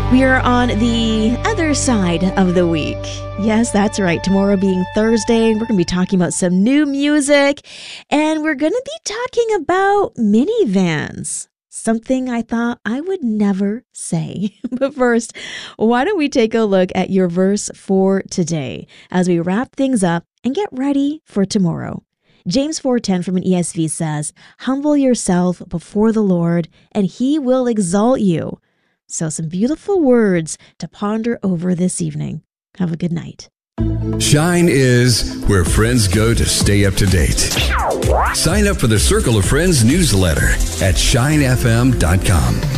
We are on the other side of the week. Yes, that's right. Tomorrow being Thursday, we're going to be talking about some new music, and we're going to be talking about minivans. Something I thought I would never say. But first, why don't we take a look at your verse for today as we wrap things up and get ready for tomorrow. James 4:10 from an ESV says, "Humble yourself before the Lord, and he will exalt you." So some beautiful words to ponder over this evening. Have a good night. Shine is where friends go to stay up to date. Sign up for the Circle of Friends newsletter at shinefm.com.